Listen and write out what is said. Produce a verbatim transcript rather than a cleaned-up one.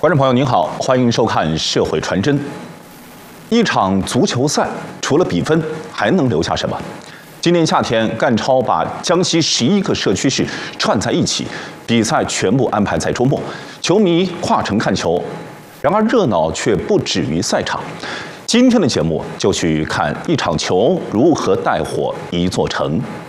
观众朋友您好，欢迎收看《社会传真》。一场足球赛除了比分，还能留下什么？今年夏天，赣超把江西十一个社区市串在一起，比赛全部安排在周末，球迷跨城看球。然而热闹却不止于赛场。今天的节目就去看一场球如何带火一座城。